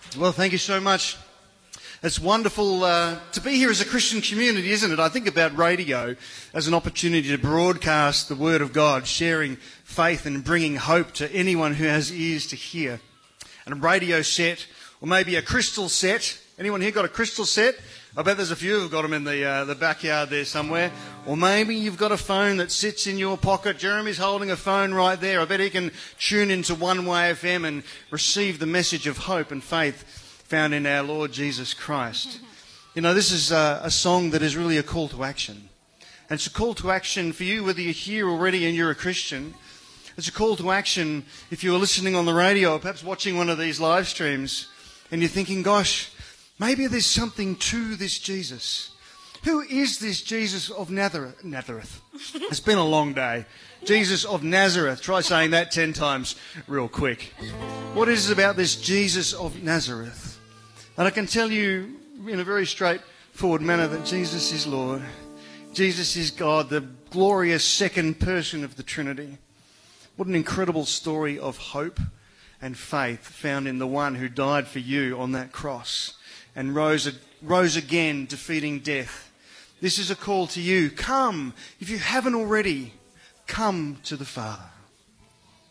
Well, thank you so much. It's wonderful to be here as a Christian community, isn't it? I think about radio as an opportunity to broadcast the Word of God, sharing faith and bringing hope to anyone who has ears to hear. And a radio set, or maybe a crystal set. Anyone here got a crystal set? I bet there's a few who've got them in the backyard there somewhere. Or maybe you've got a phone that sits in your pocket. Jeremy's holding a phone right there. I bet he can tune into One Way FM and receive the message of hope and faith found in our Lord Jesus Christ. You know, this is a song that is really a call to action. And it's a call to action for you, whether you're here already and you're a Christian. It's a call to action if you're listening on the radio or perhaps watching one of these live streams and you're thinking, gosh, maybe there's something to this Jesus. Who is this Jesus of Nazareth? It's been a long day. Jesus of Nazareth. Try saying that 10 times real quick. What is it about this Jesus of Nazareth? And I can tell you in a very straightforward manner that Jesus is Lord. Jesus is God, the glorious second person of the Trinity. What an incredible story of hope and faith found in the one who died for you on that cross and rose again, defeating death. This is a call to you. Come, if you haven't already, come to the Father.